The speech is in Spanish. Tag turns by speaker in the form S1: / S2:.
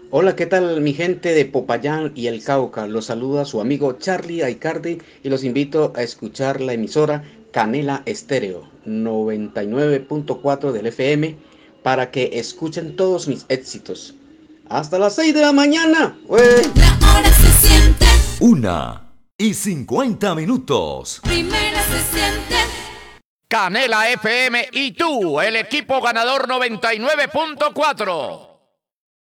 S1: Hola, ¿qué tal mi gente de Popayán y el Cauca? Los saluda su amigo Charlie Aicardi y los invito a escuchar la emisora Canela Estéreo 99.4 del FM para que escuchen todos mis éxitos. Hasta las 6 de la mañana. ¡Wey!
S2: La hora se siente,
S3: 1:50.
S2: primera se siente.
S4: Canela FM y tú, el equipo ganador 99.4.